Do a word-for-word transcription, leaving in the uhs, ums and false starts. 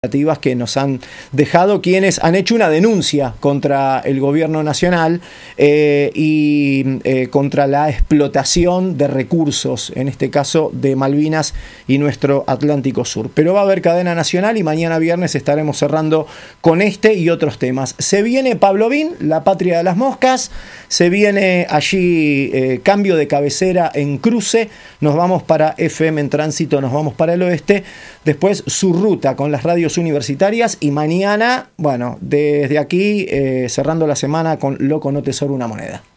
Que nos han dejado quienes han hecho una denuncia contra el gobierno nacional eh, y eh, contra la explotación de recursos, en este caso de Malvinas y nuestro Atlántico Sur. Pero va a haber cadena nacional y mañana viernes estaremos cerrando con este y otros temas. Se viene Pablo Bin, la patria de las moscas, se viene allí eh, cambio de cabecera en cruce, nos vamos para F M en tránsito, nos vamos para el oeste, después su ruta con las radios universitarias y mañana, bueno, desde aquí eh, cerrando la semana con Loco no te sobra una moneda.